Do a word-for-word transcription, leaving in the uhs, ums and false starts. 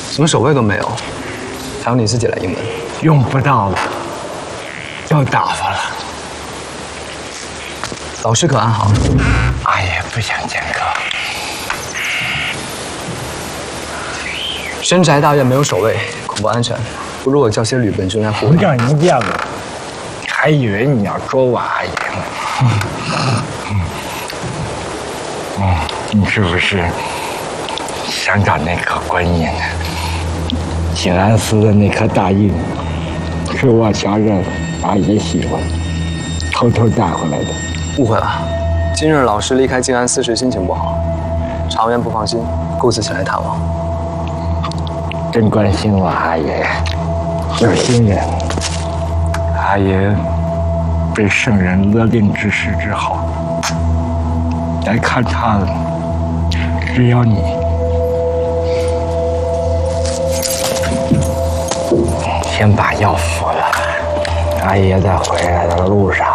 什么守卫都没有，还用你自己来应门？ 用不到了，要打发了。 老师可安好？ 阿爷不想见客。 深宅大院没有守卫，恐不安全。不如我叫些吕本军来护卫。 让人见了，还以为你要捉我阿爷呢。嗯，嗯，你是不是想找那颗观音？静安寺的那颗大印，是我想着阿爷喜欢，偷偷带回来的。 误会了，今日老师离开静安寺时心情不好，常院不放心，故此前来探望。 真关心我阿爷，有心人。阿爷被圣人勒令之事之后，来看他了，只有你。先把药服了，阿爷在回来的路上